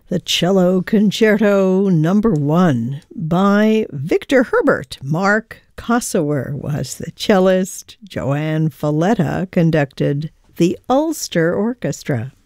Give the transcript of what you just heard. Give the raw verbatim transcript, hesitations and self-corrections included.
The Cello Concerto Number One by Victor Herbert. Mark Kossower was the cellist. Joanne Falletta conducted the Ulster Orchestra.